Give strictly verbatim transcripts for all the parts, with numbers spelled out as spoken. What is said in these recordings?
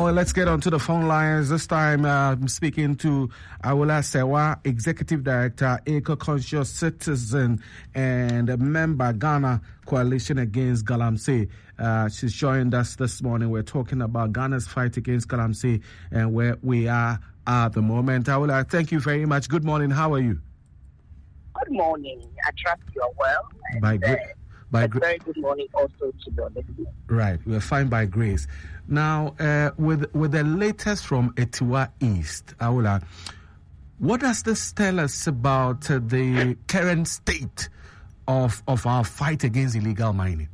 Now, let's get onto the phone lines. This time, uh, I'm speaking to Awula Sewa, Executive Director, Eco-Conscious Citizen, and a member, Ghana Coalition Against Galamsey. Uh, she's joined us this morning. We're talking about Ghana's fight against Galamsey and where we are at the moment. Awula, thank you very much. Good morning. How are you? Good morning. I trust you are well. By grace. By gra- very good morning also to your listeners. Right, we're fine by grace. Now, uh, with with the latest from Etiwa East, Awula, what does this tell us about uh, the current state of of our fight against illegal mining?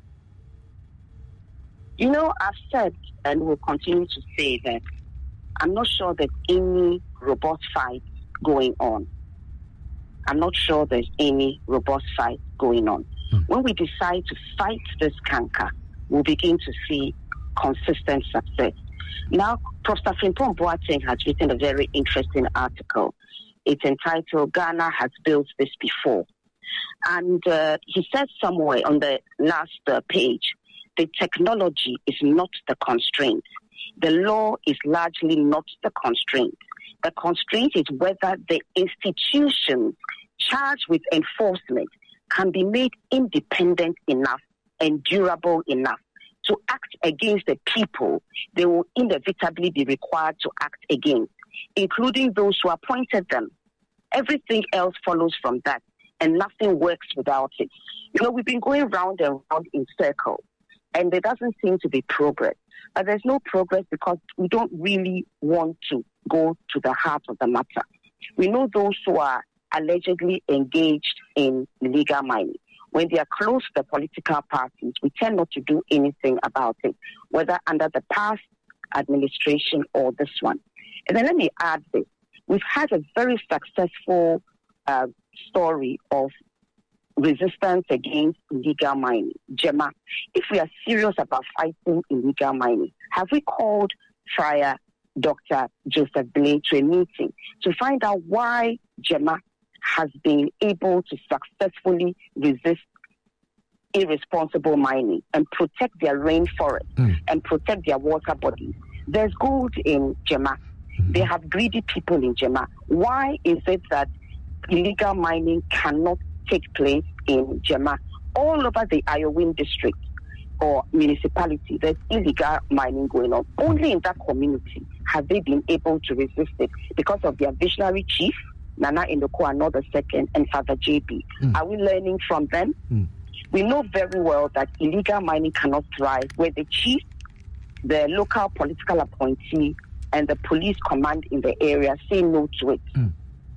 You know, I've said and will continue to say that I'm not sure there's any robust fight going on. I'm not sure there's any robust fight going on. When we decide to fight this canker, we'll begin to see consistent success. Now, Professor Frimpong Boateng has written a very interesting article. It's entitled, Ghana Has Built This Before. And uh, he says somewhere on the last uh, page, the technology is not the constraint. The law is largely not the constraint. The constraint is whether the institutions charged with enforcement can be made independent enough and durable enough to act against the people they will inevitably be required to act against, including those who appointed them. Everything else follows from that, and nothing works without it. You know, we've been going round and round in circles, and there doesn't seem to be progress. But there's no progress because we don't really want to go to the heart of the matter. We know those who are allegedly engaged in illegal mining. When they are close to the political parties, we tend not to do anything about it, whether under the past administration or this one. And then let me add this. We've had a very successful uh, story of resistance against illegal mining, GEMA. If we are serious about fighting illegal mining, have we called Friar Doctor Joseph Blay to a meeting to find out why GEMA has been able to successfully resist irresponsible mining and protect their rainforest mm. and protect their water bodies? There's gold in GEMA. Mm. They have greedy people in GEMA. Why is it that illegal mining cannot take place in GEMA? All over the Iowin district or municipality, there's illegal mining going on. Only in that community have they been able to resist it because of their visionary chief, Nana Indoko the second, and Father J B. Mm. Are we learning from them? Mm. We know very well that illegal mining cannot thrive where the chief, the local political appointee, and the police command in the area say no to it. Mm.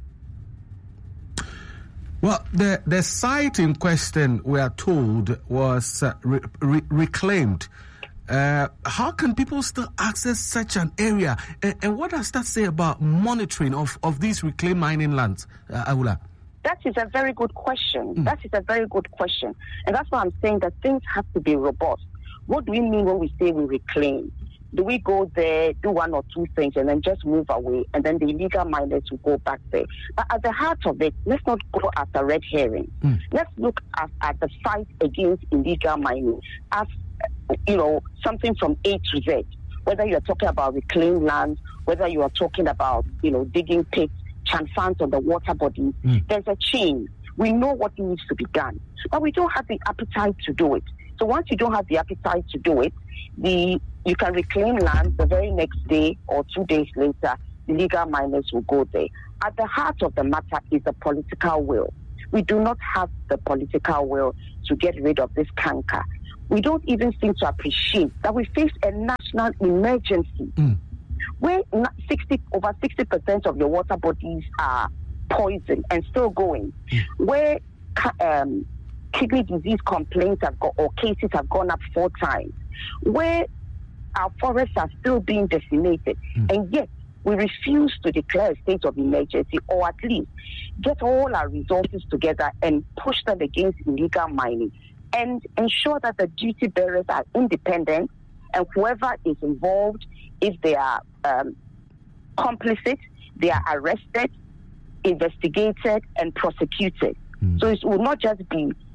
Well, the, the site in question, we are told, was uh, re- re- reclaimed. Uh, how can people still access such an area? And, and what does that say about monitoring of, of these reclaimed mining lands, uh, Awula? That is a very good question. Mm. That is a very good question. And that's why I'm saying that things have to be robust. What do we mean when we say we reclaim? Do we go there, do one or two things, and then just move away, and then the illegal miners will go back there? But at the heart of it, let's not go after red herring. Mm. Let's look at, at the fight against illegal mining as, you know, something from A to Z. Whether you're talking about reclaimed land, whether you are talking about, you know, digging pits, chanfans on the water bodies, mm. there's a chain. We know what needs to be done, but we don't have the appetite to do it. So once you don't have the appetite to do it, the you can reclaim land the very next day or two days later, illegal miners will go there. At the heart of the matter is the political will. We do not have the political will to get rid of this canker. We don't even seem to appreciate that we face a national emergency mm. where sixty over sixty percent of your water bodies are poisoned and still going, mm. where um, kidney disease complaints have got, or cases have gone up four times, where our forests are still being decimated, mm. and yet we refuse to declare a state of emergency, or at least get all our resources together and push them against illegal mining and ensure that the duty bearers are independent, and whoever is involved, if they are um, complicit, they are arrested, investigated, and prosecuted. Mm. So it will not just be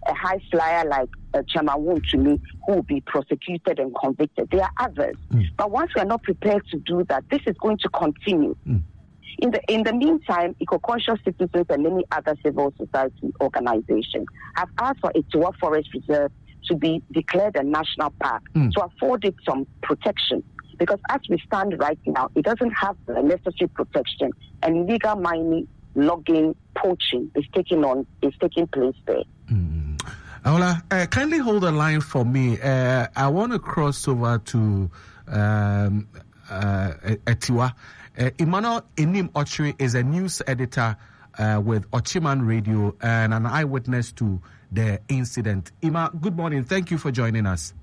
a high flyer like uh, Chairman Wontumi who will be prosecuted and convicted. There are others. Mm. But once we are not prepared to do that, this is going to continue. Mm. In the in the meantime, eco-conscious citizens and many other civil society organizations have asked for Etiwa Forest Reserve to be declared a national park mm. to afford it some protection. Because as we stand right now, it doesn't have the necessary protection, and illegal mining, logging, poaching is taking on is taking place there. Mm. Awola, uh, kindly hold the line for me. Uh, I want to cross over to um, uh, Etiwa. Uh, Emmanuel Enim Ochiri is a news editor uh, with Ochiman Radio and an eyewitness to the incident. Ima, good morning. Thank you for joining us.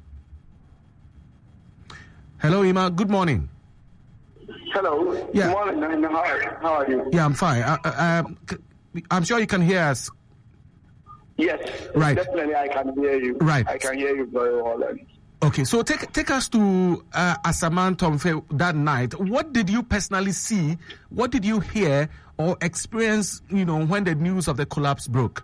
Hello, Ima. Good morning. Hello. Yeah. Good morning. How are, how are you? Yeah, I'm fine. Uh, uh, I'm sure you can hear us. Yes. Right. Definitely, I can hear you. Right. I can hear you very well. Okay, so take take us to uh, Asaman Tomfe that night. What did you personally see? What did you hear or experience? You know, when the news of the collapse broke.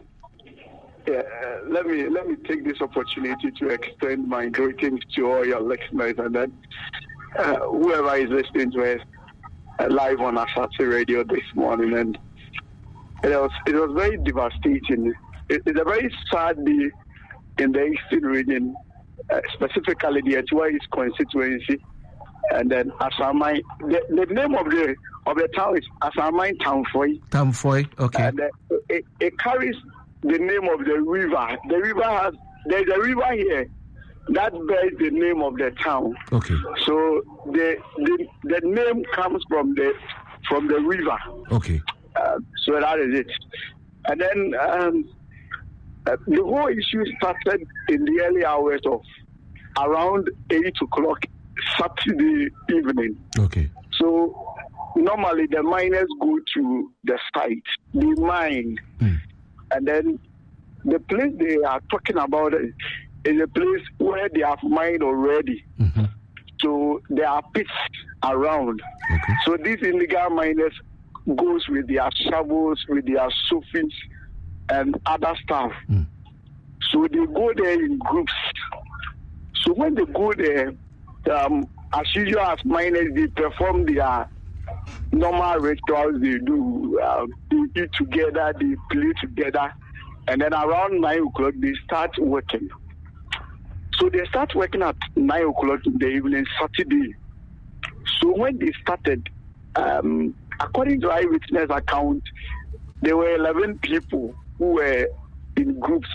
Yeah, uh, let me let me take this opportunity to extend my greetings to all your listeners, and then uh, whoever is listening to us uh, live on Asati Radio this morning. And it was it was very devastating. It, it's a very sad day in the Eastern region, uh, specifically the Etiwa East constituency, and then Asamai. The, the name of the of the town is Asamai Tamfoy. Tamfoy, okay. And uh, it, it carries the name of the river. The river has, there's a river here that bears the name of the town. Okay. So the the, the name comes from the from the river. Okay. Uh, so that is it. And then um, uh, the whole issue started in the early hours of around eight o'clock Saturday evening. Okay. So normally the miners go to the site, they mine. Mm. And then the place they are talking about is a place where they have mined already. Mm-hmm. So there are pits around. Okay. So these illegal miners goes with their shovels, with their sofas, and other stuff. Mm. So they go there in groups. So when they go there, um, as usual as miners, they perform their normal rituals they do. Uh, they eat together, they play together, and then around nine o'clock they start working. So they start working at nine o'clock in the evening, Saturday. So when they started, um, according to eyewitness account, there were eleven people who were in groups.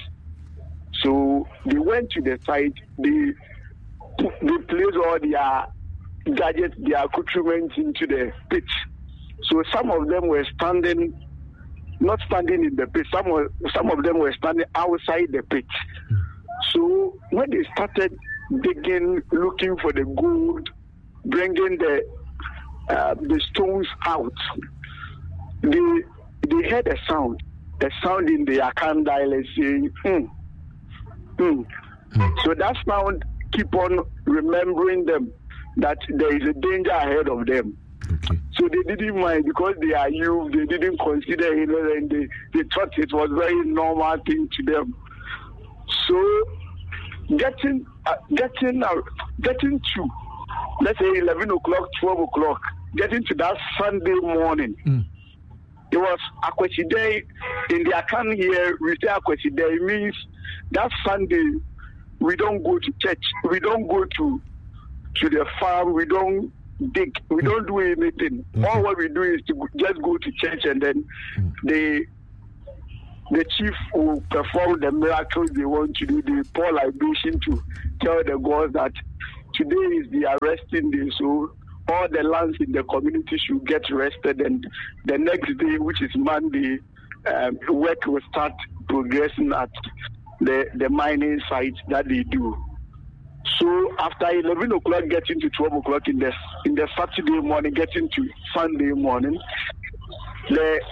So they went to the site, they, they placed all their gadgets, their accoutrements into the pit. So some of them were standing, not standing in the pit, some were, some of them were standing outside the pit. So when they started digging, looking for the gold, bringing the uh, the stones out, they they heard a sound, a sound in the Akan dialect saying, hmm, hmm. Mm. So that sound keep on remembering them that there is a danger ahead of them. Okay. So they didn't mind because they are youth, they didn't consider it, and they, they thought it was a very normal thing to them. So getting uh, getting uh, getting to, let's say eleven o'clock, twelve o'clock, getting to that Sunday morning, mm. it was Akwesi Day. In the Akan here, we say Akwesi Day means that Sunday we don't go to church, we don't go to to the farm, we don't dig, we don't do anything. Okay. All what we do is to just go to church, and then mm. the the chief will perform the miracles they want to do. They pour libation to tell the gods that today is the arresting day, so all the lands in the community should get rested, and the next day, which is Monday, um, work will start progressing at the, the mining sites that they do. So after eleven o'clock, getting to twelve o'clock in the in the Saturday morning, getting to Sunday morning, the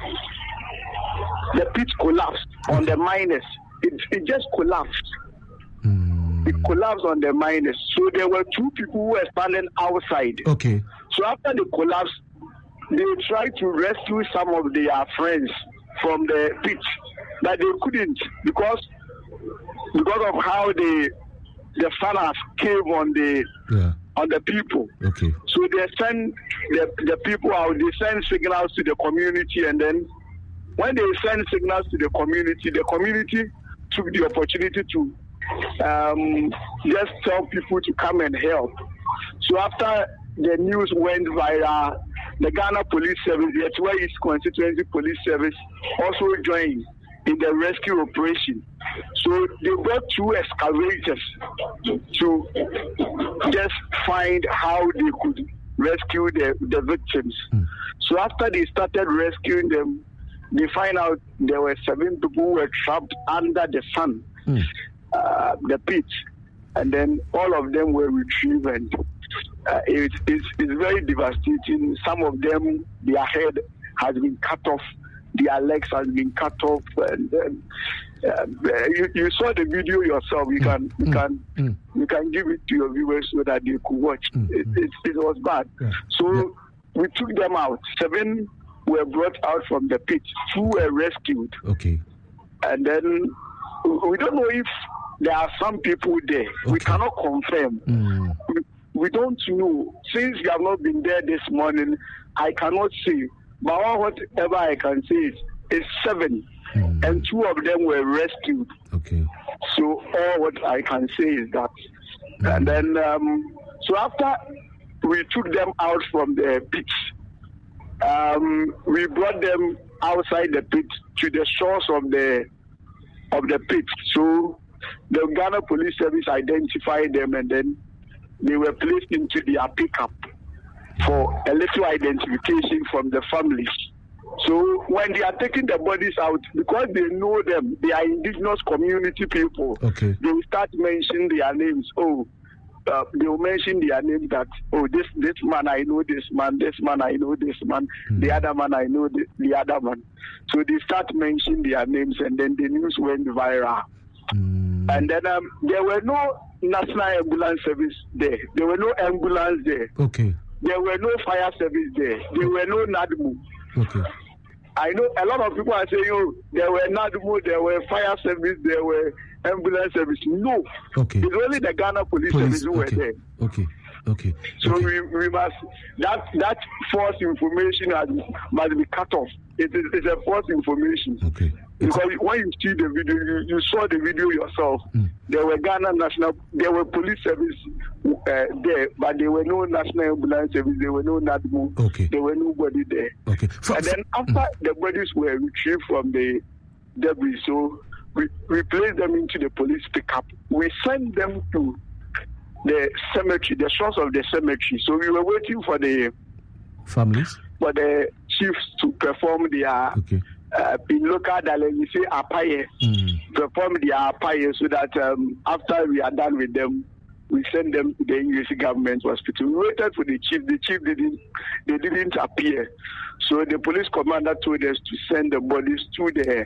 the pit collapsed on the miners. It, it just collapsed. Mm. It collapsed on the miners. So there were two people who were standing outside. Okay. So after the collapse, they tried to rescue some of their friends from the pit. but they couldn't because because of how the the farmers came on the yeah. on the people. Okay. So they send the, the people out, they send signals to the community, and then when they send signals to the community, the community took the opportunity to um, just tell people to come and help. So after the news went viral, the Ghana Police Service, the Etoile East Constituency Police Service, also joined in the rescue operation. So they brought two excavators to just find how they could rescue the, the victims. Mm. So after they started rescuing them, they find out there were seven people who were trapped under the sun, mm. uh, the pit, and then all of them were retrieved. And uh, it, it's, it's very devastating. Some of them, their head has been cut off, their legs has been cut off, and then uh, you, you saw the video yourself. You can you can mm. you can give it to your viewers so that they could watch. Mm. It, it, it was bad. Yeah. So yeah. we took them out. Seven were brought out from the pit. Two were rescued. Okay. And then we don't know if there are some people there. Okay. We cannot confirm. Mm. We, we don't know. Since we have not been there this morning, I cannot see. But whatever I can say is, is seven, mm. and two of them were rescued. Okay. So all what I can say is that. Mm. And then, um, so after we took them out from the pit, um, we brought them outside the pit to the shores of the of the pit. So the Ghana Police Service identified them, and then they were placed into their pickup for a little identification from the families. So when they are taking the bodies out, because they know them, they are indigenous community people, okay. they will start mentioning their names. Oh, uh, they will mention their names that, oh, this this man, I know this man, this man, I know this man, mm. the other man, I know the, the other man. So they start mentioning their names, and then the news went viral. Mm. And then um, there were no National Ambulance Service there. There were no ambulance there. Okay. There were no fire service there. There were no NADMO. Okay. I know a lot of people are saying, oh, there were NADMO, there were fire service, there were ambulance service. No. Okay. It's only the Ghana Police, Police Service who okay. were there. Okay. Okay. So okay. we, we must, that that false information has, must be cut off. It is it's a false information. Okay. Because it's, when you see the video, you, you saw the video yourself. Mm. There were Ghana National, there were police service uh, there, but there were no National Ambulance Service, there were no NADMO, okay. there were nobody there. Okay. For, and then after mm. the bodies were retrieved from the debris, so we, we placed them into the police pickup. We sent them to the cemetery, the shores of the cemetery. So we were waiting for the families, for the chiefs to perform their okay. uh, in local dialect we say apaye, mm. perform their apaye, so that um, after we are done with them, we send them to the U S government hospital. We waited for the chief. The chief didn't, they didn't appear. So the police commander told us to send the bodies to the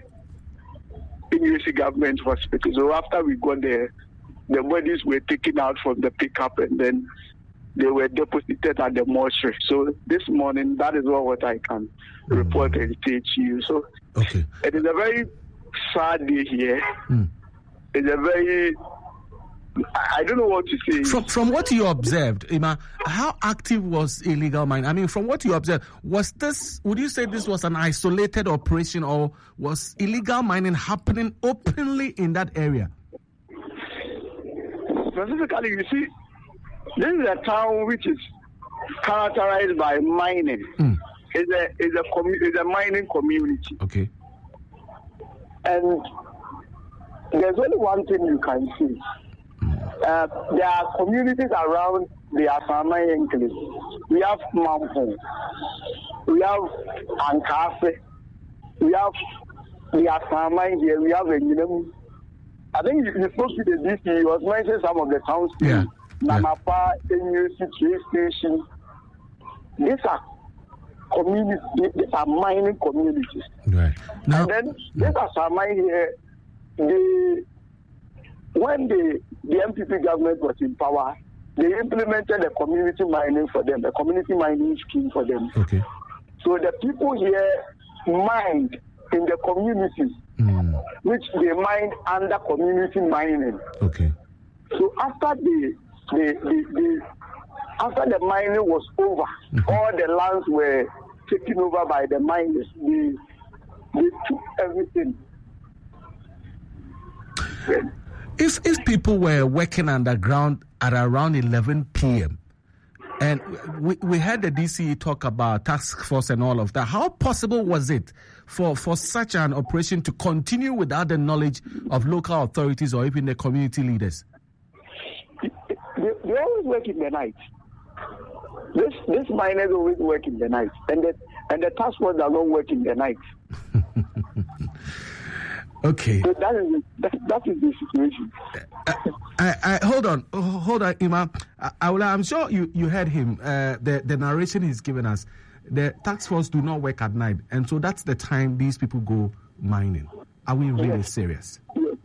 U S government hospital. So after we got there, the bodies were taken out from the pickup, and then they were deposited at the mortuary. So this morning, that is all what I can mm. report and say to you. So okay. it is a very sad day here. Mm. It's a very, I don't know what to say. From from what you observed, Ima, how active was illegal mining? I mean, from what you observed, was this, would you say this was an isolated operation, or was illegal mining happening openly in that area? Specifically, you see, this is a town which is characterized by mining. Mm. It's a it's a commu- it's a mining community. Okay. And there's only one thing you can see. Mm. Uh, there are communities around the Asamai enclave. We have Mampo, we have Ankase, we have the Asamai here, we have Enyinemu. I think you, you spoke to the D C, he was mentioning some of the towns. Yeah. Namapa, N U C, train station. These are communities, these are mining communities. Right. Now, and then these are some mining here. They, when the, the M P P government was in power, they implemented a community mining for them, a community mining scheme for them. Okay. So the people here mined in the communities. Mm. which they mine under community mining. Okay. So after the the, the, the after the mining was over, mm-hmm. all the lands were taken over by the miners. They, they took everything. If if people were working underground at around eleven p.m. and we, we heard the D C E talk about task force and all of that, how possible was it for, for such an operation to continue without the knowledge of local authorities or even the community leaders? They, they always work in the night. This this miners always work in the night, and the and the task force does not work in the night. Okay. So that is that, that is the situation. Uh, I, I, hold on, hold on, Ima. I, I will, I'm sure you, you heard him. Uh, the the narration he's given us. The task force do not work at night, and so that's the time these people go mining. Are we really yes. serious? Yes.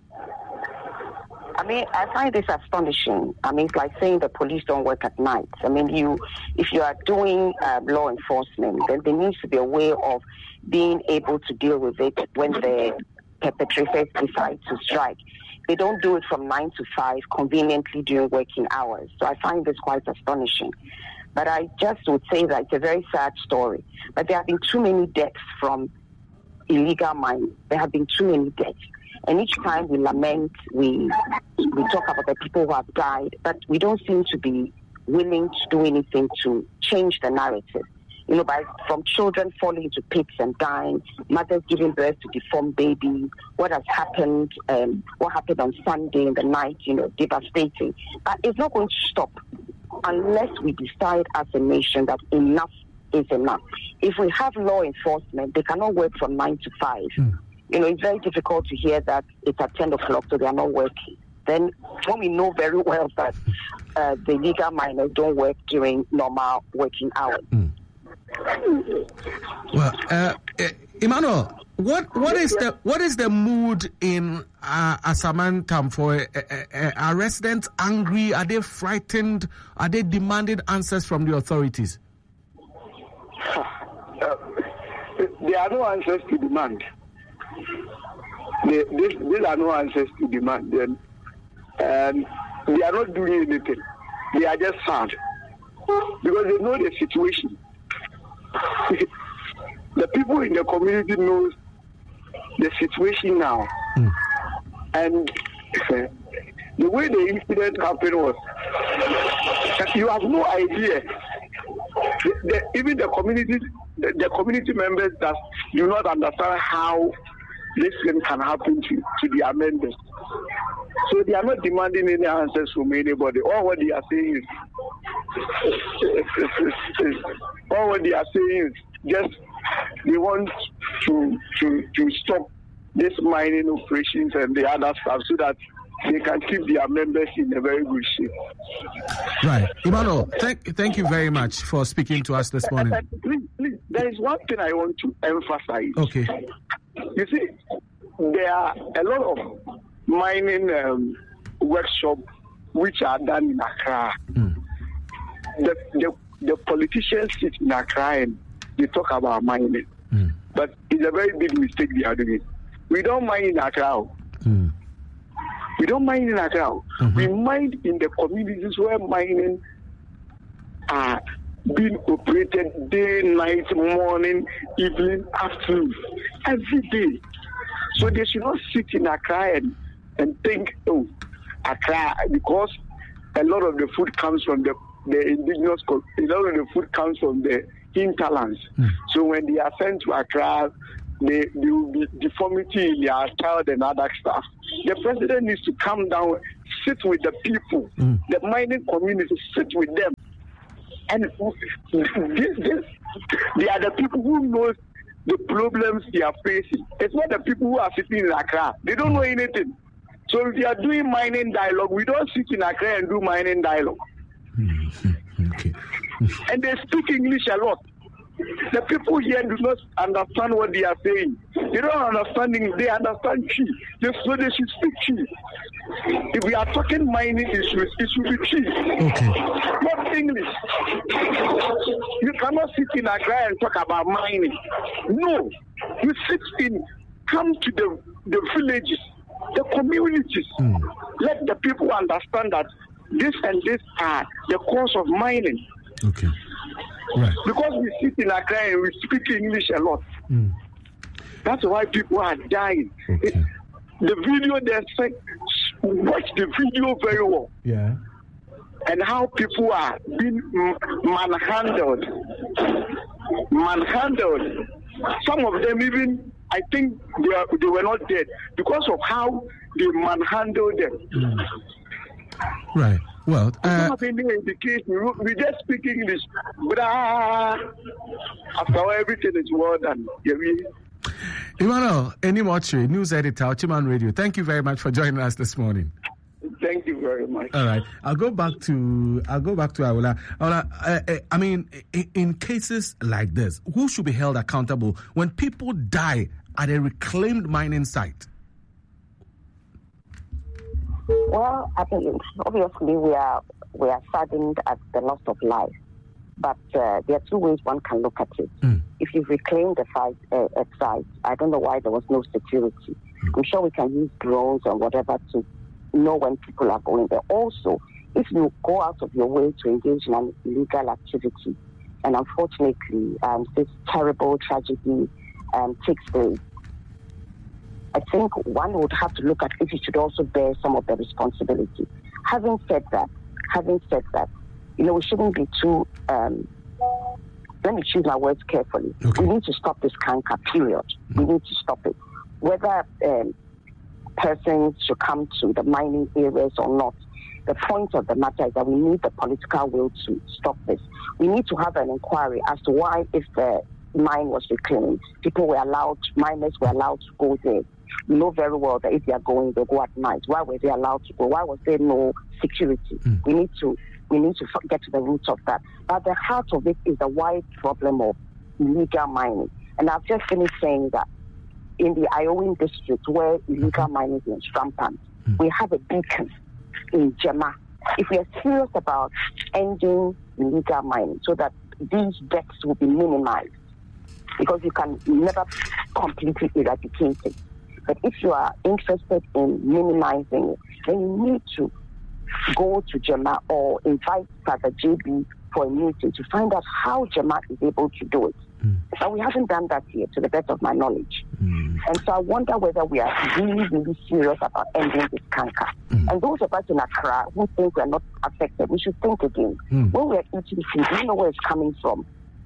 I mean, I find this astonishing. I mean, it's like saying the police don't work at night. I mean, you, if you are doing uh, law enforcement, then there needs to be a way of being able to deal with it when the perpetrators decide to strike. They don't do it from nine to five conveniently during working hours. So I find this quite astonishing. But I just would say that it's a very sad story. But there have been too many deaths from illegal mining. There have been too many deaths. And each time we lament, we we talk about the people who have died, but we don't seem to be willing to do anything to change the narrative. You know, by from children falling into pits and dying, mothers giving birth to deformed babies, what has happened, um, what happened on Sunday in the night, you know, devastating. But it's not going to stop unless we decide as a nation that enough is enough. If we have law enforcement, they cannot work from nine to five. Mm. You know, it's very difficult to hear that it's at ten o'clock, so they are not working. Then when we know very well that uh, the legal miners don't work during normal working hours. Mm. Well, uh, uh, Emmanuel, what what is the what is the mood in uh, Asamantam for uh, uh, are residents angry? Are they frightened? Are they demanding answers from the authorities? Uh, there are no answers to demand. They, these, these are no answers to demand. And, and they are not doing anything. They are just sad because they know the situation. The people in the community knows the situation now, mm. and uh, the way the incident happened was, you have no idea. The, the, even the community, the, the community members that do not understand how this thing can happen to, to their members. So they are not demanding any answers from anybody. All what they are saying is, all what they are saying is just they want to to to stop this mining operations and the other stuff so that they can keep their members in a very good shape. Right. Emmanuel, thank, thank you very much for speaking to us this morning. Please, please, there is one thing I want to emphasize. Okay. You see, there are a lot of mining um, workshops which are done in Accra. Mm. The, the, the politicians sit in Accra and they talk about mining. Mm. But it's a very big mistake they are doing. We don't mine in Accra. Mm. We don't mine in Accra. Mm-hmm. We mine in the communities where mining are being operated day, night, morning, evening, afternoon, every day. So they should not sit in Accra and, and think, oh, Accra, because a lot of the food comes from the, the indigenous, a lot of the food comes from the hinterlands. Mm. So when they are sent to Accra, They, there will be deformity in their child and other stuff. The president needs to come down, sit with the people, mm. the mining community, sit with them. And this, this, they are the people who know the problems they are facing. It's not the people who are sitting in Accra. They don't know anything. So if they are doing mining dialogue, we don't sit in Accra and do mining dialogue. Mm. Okay. And they speak English a lot. The people here do not understand what they are saying. They don't understand English. They understand Chi. So they should speak Chi. If we are talking mining issues, it should be Chi. Okay. Not English. You cannot sit in Accra and talk about mining. No. You sit in, come to the the villages, the communities. Mm. Let the people understand that this and this are the cause of mining. Okay. Right. Because we sit in Accra and we speak English a lot. Mm. That's why people are dying. Okay. It, the video, they say, watch the video very well. Yeah. And how people are being manhandled. Manhandled. Some of them even, I think they, are, they were not dead because of how they manhandled them. Mm. Right. Well, uh, we don't have any indication. We just speak English. Blah. After everything is well done. Yeah, we... Emmanuel Enimoche, news editor, Ochiman Radio. Thank you very much for joining us this morning. Thank you very much. All right, I'll go back to I'll go back to Awola. Awola, uh, uh, I mean, in, in cases like this, who should be held accountable when people die at a reclaimed mining site? Well, I think obviously we are we are saddened at the loss of life, but uh, there are two ways one can look at it. Mm. If you've reclaimed the site, uh, a site, I don't know why there was no security. Mm. I'm sure we can use drones or whatever to know when people are going there. Also, if you go out of your way to engage in an illegal activity, and unfortunately um, this terrible tragedy um, takes place, I think one would have to look at if you should also bear some of the responsibility. Having said that, having said that, you know, we shouldn't be too, um, let me choose my words carefully. Okay. We need to stop this canker, period. Mm. We need to stop it. Whether um, persons should come to the mining areas or not, the point of the matter is that we need the political will to stop this. We need to have an inquiry as to why, if the mine was reclaimed, people were allowed, miners were allowed to go there. We know very well that if they are going, they go at night. Why were they allowed to go? Why was there no security? Mm. We need to we need to get to the roots of that. But the heart of it is the wide problem of illegal mining. And I've just finished saying that in the Iowan district, where illegal mining is rampant, mm. we have a beacon in Jema. If we are serious about ending illegal mining so that these deaths will be minimized, because you can never completely eradicate it. But if you are interested in minimizing it, then you need to go to Jema or invite Father J B for a meeting to find out how Jema is able to do it. Mm. But we haven't done that yet, to the best of my knowledge. Mm. And so I wonder whether we are really, really serious about ending this canker. Mm. And those of us in Accra who think we are not affected, we should think again. Mm. When we are eating food, do you know where it's coming from?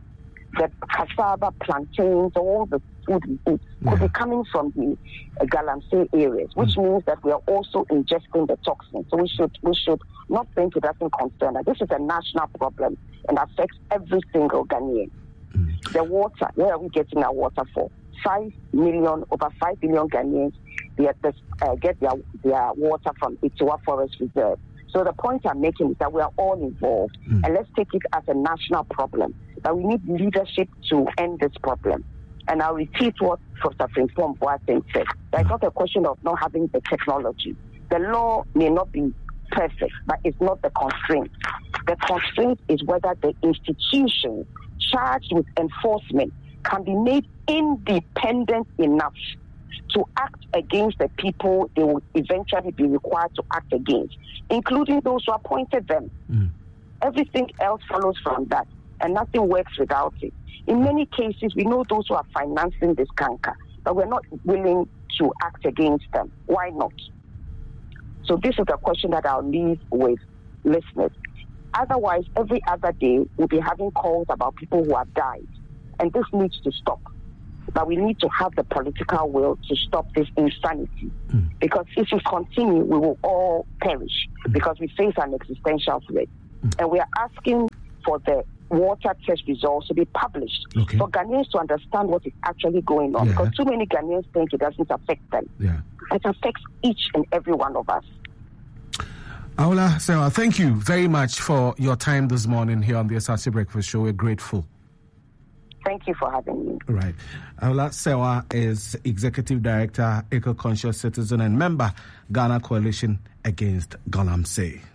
The cassava, plantains, all the food we eat yeah. could be coming from the uh, Galamsey areas, which mm. means that we are also ingesting the toxins. So we should we should not think it doesn't concern us. This is a national problem and affects every single Ghanaian. Mm. The water, where are we getting our water for? Five million, over five million Ghanaians they uh, get their, their water from Itiwa Forest Reserve. So the point I'm making is that we are all involved, mm. and let's take it as a national problem. That we need leadership to end this problem. And I'll repeat what Professor Frimpong Boateng said. It's not a question of not having the technology. The law may not be perfect, but it's not the constraint. The constraint is whether the institutions charged with enforcement can be made independent enough to act against the people they will eventually be required to act against, including those who appointed them. Mm. Everything else follows from that, and nothing works without it. In many cases, we know those who are financing this canker, but we're not willing to act against them. Why not? So this is a question that I'll leave with listeners. Otherwise, every other day, we'll be having calls about people who have died, and this needs to stop. But we need to have the political will to stop this insanity. Mm. Because if we continue, we will all perish mm. because we face an existential threat. Mm. And we are asking for the water test results to be published okay. for Ghanaians to understand what is actually going on. Yeah. Because too many Ghanaians think it doesn't affect them. Yeah. It affects each and every one of us. Awola Sewa, thank you very much for your time this morning here on the S R C Breakfast Show. We're grateful. Thank you for having me. Right. Awola Sewa is Executive Director, Eco-Conscious Citizen and member, Ghana Coalition Against Galamsey.